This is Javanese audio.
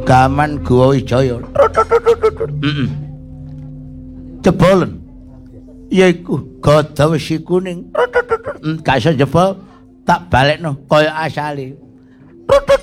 Gaman Guwa Wijaya. Jebolen. Yaiku gada wesi kuning. Gak iso jebol, tak balekno kaya asale.